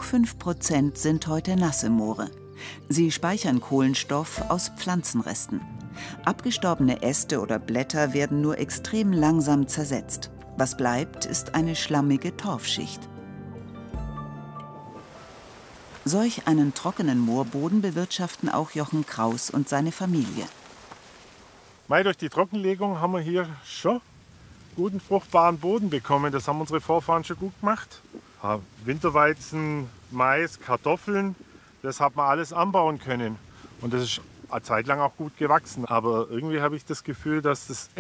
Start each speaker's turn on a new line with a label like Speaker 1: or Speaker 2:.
Speaker 1: 5% sind heute nasse Moore. Sie speichern Kohlenstoff aus Pflanzenresten. Abgestorbene Äste oder Blätter werden nur extrem langsam zersetzt. Was bleibt, ist eine schlammige Torfschicht. Solch einen trockenen Moorboden bewirtschaften auch Jochen Kraus und seine Familie.
Speaker 2: Durch die Trockenlegung haben wir hier schon guten fruchtbaren Boden bekommen. Das haben unsere Vorfahren schon gut gemacht. Winterweizen, Mais, Kartoffeln, das hat man alles anbauen können. Und das ist eine Zeit lang auch gut gewachsen. Aber irgendwie habe ich das Gefühl, dass das